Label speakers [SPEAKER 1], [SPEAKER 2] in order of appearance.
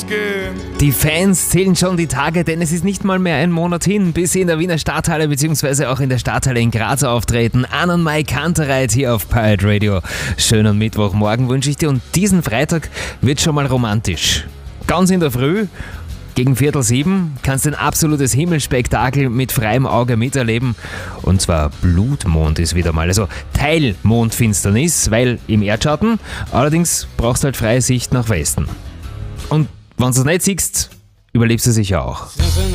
[SPEAKER 1] Die Fans zählen schon die Tage, denn es ist nicht mal mehr ein Monat hin, bis sie in der Wiener Stadthalle bzw. auch in der Stadthalle in Graz auftreten. Anne und Mai Kantereit hier auf Pirate Radio. Schönen Mittwochmorgen wünsche ich dir und diesen Freitag wird schon mal romantisch. Ganz in der Früh, gegen 6:15, kannst du ein absolutes Himmelspektakel mit freiem Auge miterleben. Und zwar Blutmond ist wieder mal, also Teilmondfinsternis, weil im Erdschatten, allerdings brauchst du halt freie Sicht nach Westen. Und wenn du es nicht siehst, überlebst du sicher auch.